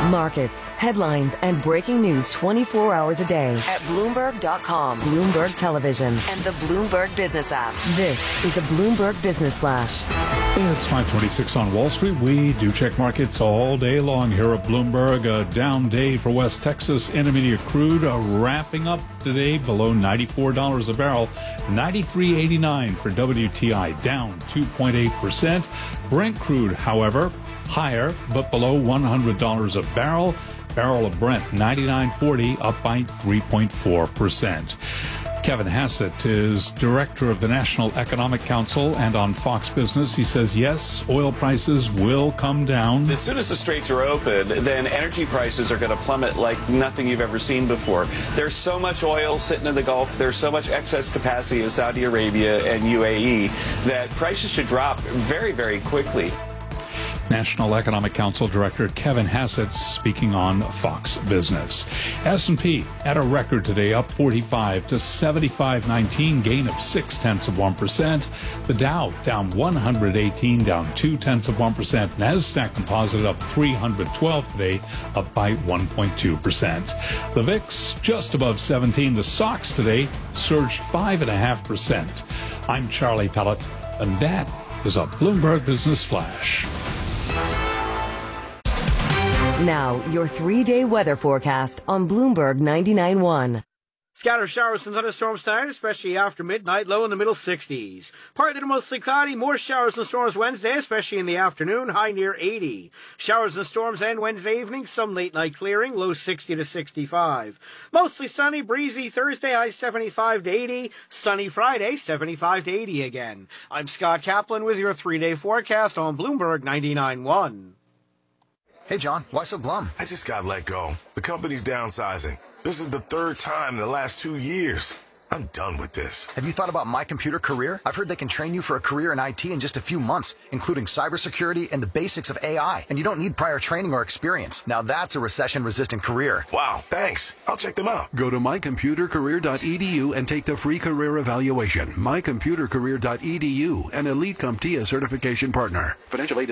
Markets, headlines, and breaking news 24 hours a day at Bloomberg.com, Bloomberg Television, and the Bloomberg Business app. This is a Bloomberg Business Flash. It's 5:26 on Wall Street. We do check markets all day long here at Bloomberg. A down day for West Texas Intermediate crude, wrapping up today below $94 a barrel. $93.89 for WTI, down 2.8%. Brent crude, however, higher, but below $100 a barrel. Barrel of Brent, $99.40, up by 3.4%. Kevin Hassett is director of the National Economic Council, and on Fox Business, he says, yes, oil prices will come down. As soon as the straits are open, then energy prices are going to plummet like nothing you've ever seen before. There's so much oil sitting in the Gulf, there's so much excess capacity in Saudi Arabia and UAE that prices should drop very, very quickly. National Economic Council Director Kevin Hassett speaking on Fox Business. S&P at a record today, up 45 to 75.19, gain of 0.6%. The Dow down 118, down 0.2%. Nasdaq Composite up 312 today, up by 1.2%. The VIX just above 17. The SOX today surged 5.5%. I'm Charlie Pellet, and that is a Bloomberg Business Flash. Now, your 3-day weather forecast on Bloomberg 99.1. Scattered showers and thunderstorms tonight, especially after midnight, low in the middle 60s. Partly to mostly cloudy, more showers and storms Wednesday, especially in the afternoon, high near 80. Showers and storms end Wednesday evening, some late night clearing, low 60 to 65. Mostly sunny, breezy Thursday, high 75 to 80. Sunny Friday, 75 to 80 again. I'm Scott Kaplan with your 3-day forecast on Bloomberg 99.1. Hey, John, why so glum? I just got let go. The company's downsizing. This is the third time in the last 2 years. I'm done with this. Have you thought about My Computer Career? I've heard they can train you for a career in IT in just a few months, including cybersecurity and the basics of AI. And you don't need prior training or experience. Now that's a recession-resistant career. Wow, thanks. I'll check them out. Go to mycomputercareer.edu and take the free career evaluation. mycomputercareer.edu, an Elite CompTIA certification partner. Financial aid